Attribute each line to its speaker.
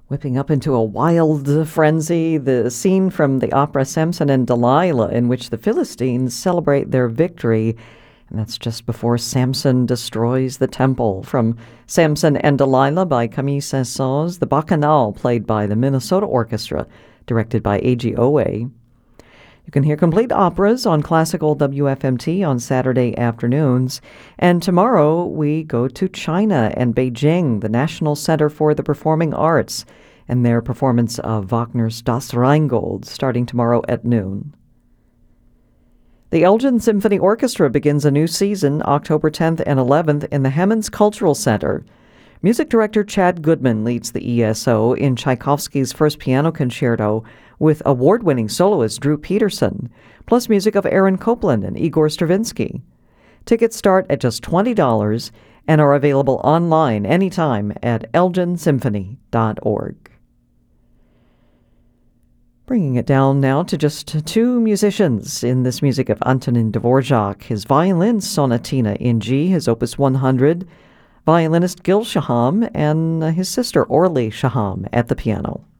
Speaker 1: Whipping up into a wild frenzy, the scene from the opera Samson and Delilah, in which the Philistines celebrate their victory. And that's just before Samson destroys the temple. From Samson and Delilah by Camille Saint-Saëns, the Bacchanal, played by the Minnesota Orchestra, directed by A.G. Owe. You can hear complete operas on Classical WFMT on Saturday afternoons. And tomorrow we go to China and Beijing, the National Center for the Performing Arts, and their performance of Wagner's Das Rheingold, starting tomorrow at noon. The Elgin Symphony Orchestra begins a new season October 10th and 11th in the Hemmons Cultural Center. Music director Chad Goodman leads the ESO in Tchaikovsky's First Piano Concerto with award-winning soloist Drew Peterson, plus music of Aaron Copland and Igor Stravinsky. Tickets start at just $20 and are available online anytime at elginsymphony.org. Bringing it down now to just two musicians in this music of Antonin Dvorak, his violin sonatina in G, his opus 100, violinist Gil Shaham, and his sister Orly Shaham at the piano.